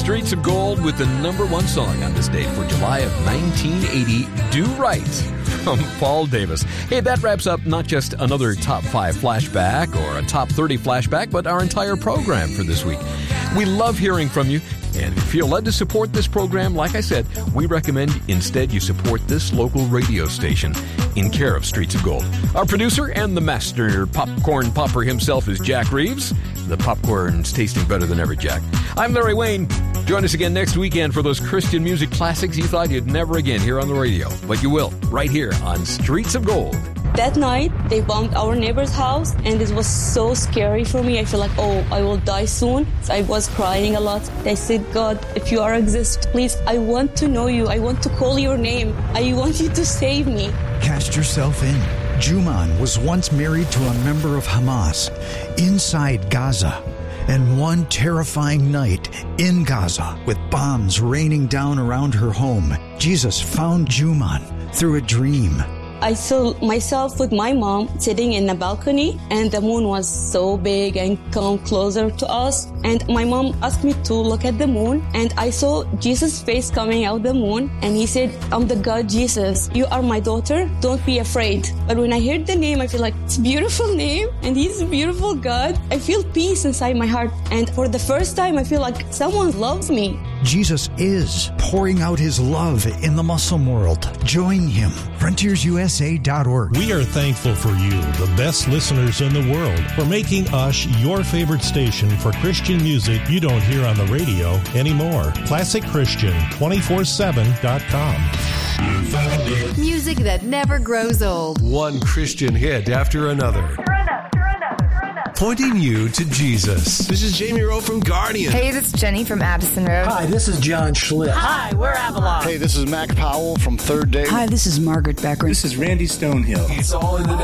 Streets of Gold with the number one song on this date for July of 1980, Do Right, from Paul Davis. Hey, that wraps up not just another Top 5 flashback or a Top 30 flashback, but our entire program for this week. We love hearing from you. And if you feel led to support this program, like I said, we recommend instead you support this local radio station in care of Streets of Gold. Our producer and the master popcorn popper himself is Jack Reeves. The popcorn's tasting better than ever, Jack. I'm Larry Wayne. Join us again next weekend for those Christian music classics you thought you'd never again hear on the radio. But you will, right here on Streets of Gold. That night, they bombed our neighbor's house, and it was so scary for me. I feel like, I will die soon. So I was crying a lot. I said, God, if you exist, please, I want to know you. I want to call your name. I want you to save me. Cast yourself in. Juman was once married to a member of Hamas inside Gaza. And one terrifying night in Gaza, with bombs raining down around her home, Jesus found Juman through a dream. I saw myself with my mom sitting in a balcony, and the moon was so big and come closer to us. And my mom asked me to look at the moon, and I saw Jesus' face coming out the moon, and he said, I'm the God Jesus. You are my daughter. Don't be afraid. But when I heard the name, I feel like it's a beautiful name, and he's a beautiful God. I feel peace inside my heart. And for the first time, I feel like someone loves me. Jesus is pouring out his love in the Muslim world. Join him. FrontiersUSA.org. We are thankful for you, the best listeners in the world, for making us your favorite station for Christian music you don't hear on the radio anymore. ClassicChristian247.com. Music that never grows old. One Christian hit after another. Pointing you to Jesus. This is Jamie Rowe from Guardian. Hey, this is Jenny from Addison Road. Hi, this is John Schlitt. Hi, we're Avalon. Hey, this is Mac Powell from Third Day. Hi, this is Margaret Becker. This is Randy Stonehill. It's all in the